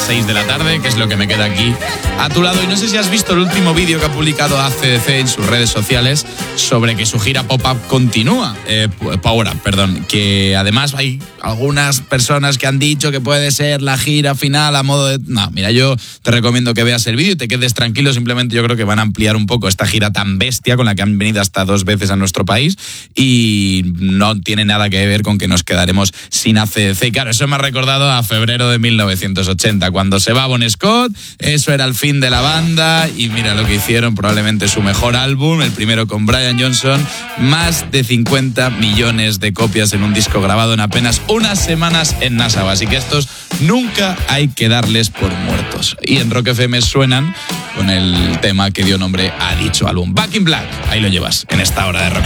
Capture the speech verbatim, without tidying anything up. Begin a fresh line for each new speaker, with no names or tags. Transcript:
seis de la tarde, que es lo que me queda aquí a tu lado. Y no sé si has visto el último vídeo que ha publicado A C D C en sus redes sociales sobre que su gira pop-up continúa. Eh, Power Up, perdón. Que además hay algunas personas que han dicho que puede ser la gira final a modo de... No, mira, yo te recomiendo que veas el vídeo y te quedes tranquilo. Simplemente yo creo que van a ampliar un poco esta gira tan bestia con la que han venido hasta dos veces a nuestro país y no tiene nada que ver con que nos quedaremos sin A C D C. Claro, eso me ha recordado a febrero de mil novecientos ochenta, cuando se va Bon Scott, eso era el fin de la banda y mira lo que hicieron, probablemente su mejor álbum, el primero con Brian Johnson, más de cincuenta millones de copias en un disco grabado en apenas unas semanas en Nassau, así que estos nunca hay que darles por muertos. Y en Rock F M suenan con el tema que dio nombre a dicho álbum, Back in Black. Ahí lo llevas, en esta hora de Rock.